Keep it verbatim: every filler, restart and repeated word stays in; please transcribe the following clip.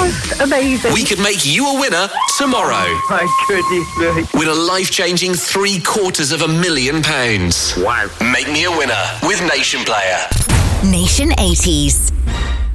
just amazing. We could make you a winner tomorrow. My goodness me. Win a life-changing three quarters of a million pounds. Wow. Make me a winner with Nation Player. Nation eighties.